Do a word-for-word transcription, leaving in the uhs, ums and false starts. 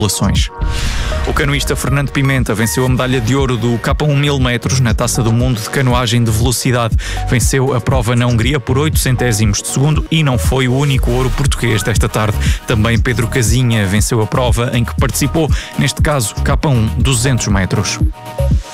populações. O canoísta Fernando Pimenta venceu a medalha de ouro do K um mil metros na Taça do Mundo de Canoagem de Velocidade. Venceu a prova na Hungria por oito centésimos de segundo e não foi o único ouro português desta tarde. Também Pedro Casinha venceu a prova em que participou, neste caso K um duzentos metros.